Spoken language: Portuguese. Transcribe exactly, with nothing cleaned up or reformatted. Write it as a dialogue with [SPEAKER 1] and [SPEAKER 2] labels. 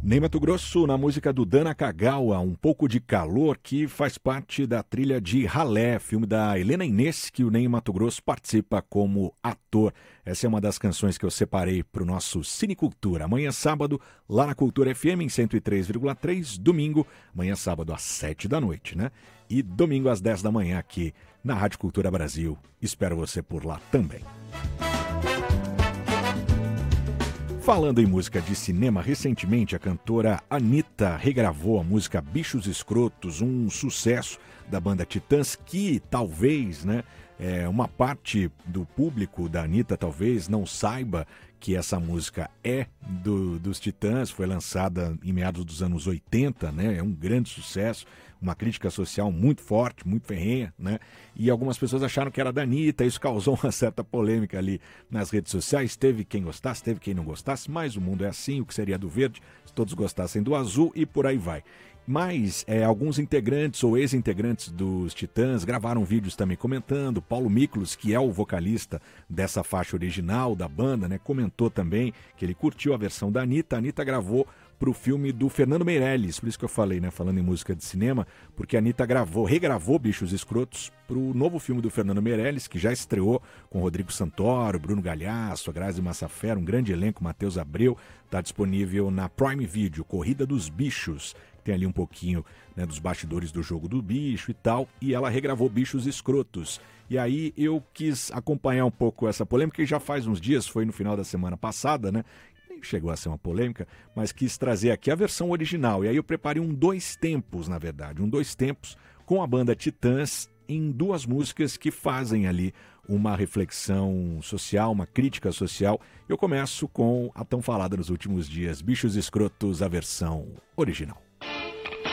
[SPEAKER 1] Ney Matogrosso, na música do Dan Nakagawa, Um Pouco de Calor, que faz parte da trilha de Ralé, filme da Helena Inês, que o Ney Matogrosso participa como ator. Essa é uma das canções que eu separei para o nosso Cinecultura. Amanhã sábado, lá na Cultura F M, em cento e três vírgula três. Domingo, amanhã sábado às sete da noite, né? E domingo às dez da manhã aqui na Rádio Cultura Brasil. Espero você por lá também. Falando em música de cinema, recentemente a cantora Anitta regravou a música Bichos Escrotos, um sucesso da banda Titãs, que talvez, né, é, uma parte do público da Anitta talvez não saiba que essa música é do, dos Titãs, foi lançada em meados dos anos oitenta, né, é um grande sucesso, uma crítica social muito forte, muito ferrenha, né? E algumas pessoas acharam que era da Anitta, isso causou uma certa polêmica ali nas redes sociais. Teve quem gostasse, teve quem não gostasse, mas o mundo é assim, o que seria do verde, se todos gostassem do azul e por aí vai. Mas é, alguns integrantes ou ex-integrantes dos Titãs gravaram vídeos também comentando. Paulo Miklos, que é o vocalista dessa faixa original da banda, né, comentou também que ele curtiu a versão da Anitta. A Anitta gravou para o filme do Fernando Meirelles, por isso que eu falei, né, falando em música de cinema, porque a Anitta gravou, regravou Bichos Escrotos para o novo filme do Fernando Meirelles, que já estreou com Rodrigo Santoro, Bruno Galhaço, a Grazi Massafera, um grande elenco, Matheus Abreu, está disponível na Prime Video, Corrida dos Bichos, tem ali um pouquinho, né, dos bastidores do jogo do bicho e tal, e ela regravou Bichos Escrotos. E aí eu quis acompanhar um pouco essa polêmica, que já faz uns dias, foi no final da semana passada, né? Chegou a ser uma polêmica, mas quis trazer aqui a versão original. E aí eu preparei um dois tempos, na verdade, um dois tempos com a banda Titãs em duas músicas que fazem ali uma reflexão social, uma crítica social. Eu começo com a tão falada nos últimos dias, Bichos Escrotos, a versão original.